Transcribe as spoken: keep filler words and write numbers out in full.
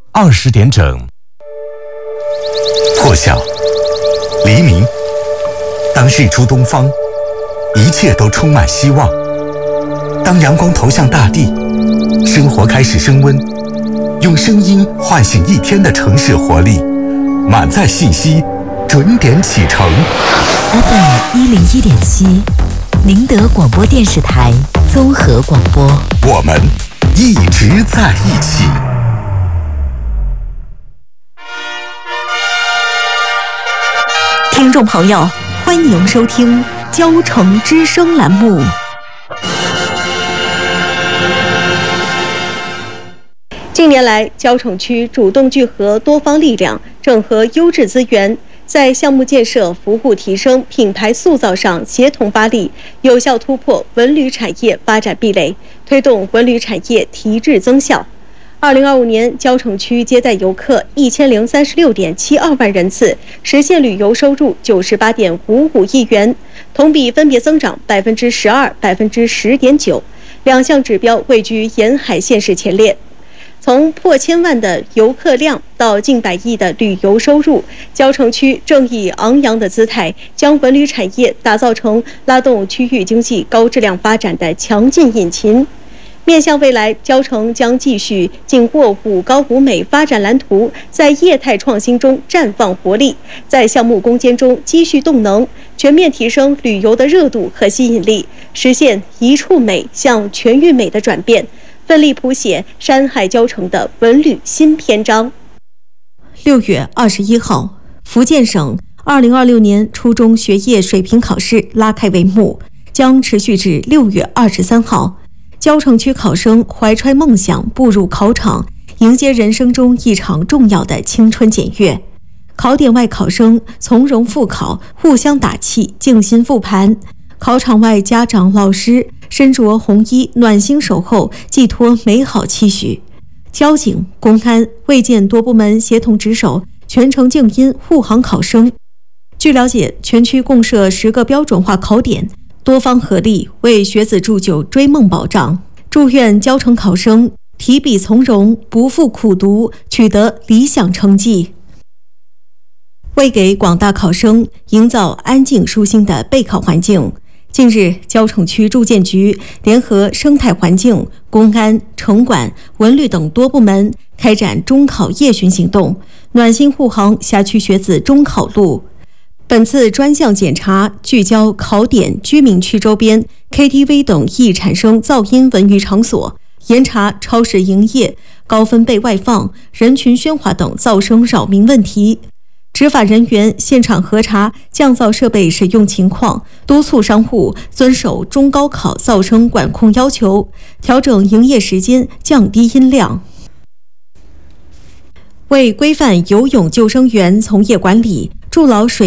二十点整。 破晓，黎明，当日出东方，一切都充满希望。当阳光投向大地，生活开始升温，用声音唤醒一天的城市活力，满载信息，准点启程。 F M 一零一点七，宁德广播电视台综合广播， 我们一直在一起。 听众朋友，欢迎收听交城之声栏目。 近年来，交城区主动聚合多方力量，整合优质资源，在项目建设、服务提升、品牌塑造上协同发力，有效突破文旅产业发展壁垒，推动文旅产业提质增效。二零二五年，交城区接待游客一千零三十六点七二万人次，实现旅游收入九十八点五五亿元，同比分别增长百分之十二、百分之十点九，两项指标位居沿海县市前列。从破千万的游客量到近百亿的旅游收入，交城区正以昂扬的姿态，将文旅产业打造成拉动区域经济高质量发展的强劲引擎。面向未来，交城将继续紧握五高五美发展蓝图，在业态创新中绽放活力，在项目攻坚中积蓄动能，全面提升旅游的热度和吸引力，实现一处美向全域美的转变，奋力谱写山海交城的文旅新篇章。 六月二十一号，福建省二零二六年初中学业水平考试拉开帷幕，将持续至六月二十三号。交城区考生怀揣梦想步入考场，迎接人生中一场重要的青春检阅。考点外考生从容复考，互相打气，静心复盘。考场外家长老师身着红衣，暖心守候，寄托美好期许。交警、公安、卫健多部门协同值守，全程静音护航考生。据了解，全区共设十个标准化考点，多方合力为学子铸就追梦保障。祝愿交城考生提笔从容，不负苦读，取得理想成绩。为给广大考生营造安静舒心的备考环境，近日，交城区住建局联合生态环境、公安、城管、文旅等多部门开展中考夜巡行动，暖心护航辖区学子中考路。本次专项检查聚焦考点、居民区周边 K T V 等易产生噪音文娱场所，严查超市营业、高分贝外放、人群喧哗等噪声扰民问题。执法人员现场核查降噪设备使用情况，督促商户遵守中高考噪声管控要求，调整营业时间，降低音量。为规范游泳救生员从业管理，筑牢水